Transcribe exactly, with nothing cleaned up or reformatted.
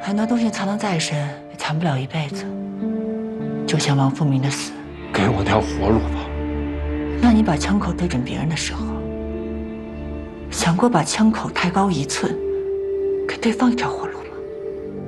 很多东西藏得再深，也藏不了一辈子。就像王富明的死， 给我条活路吧。 那你把枪口对准别人的时候，想过把枪口抬高一寸，给对方一条活路？